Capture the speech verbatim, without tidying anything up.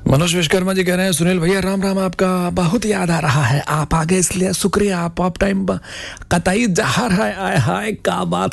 मनोज विश्वकर्मा जी कह रहे हैं सुनील भैया राम राम, आपका बहुत याद आ रहा है, आप आ गए इसलिए शुक्रिया, आप ऑफ टाइम कतई जहर है, आय हाय क्या बात